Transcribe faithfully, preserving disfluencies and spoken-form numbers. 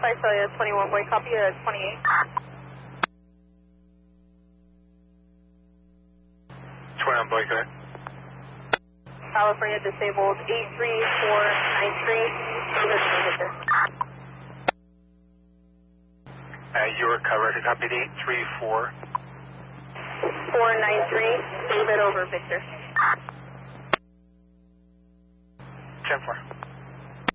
Visalia twenty-one, boy, copy uh, twenty-eight. twenty-one, boy, go ahead. California disabled eight three four nine three, David Victor. Uh, you were covered, copied eight three four. four nine three, David over Victor. ten four.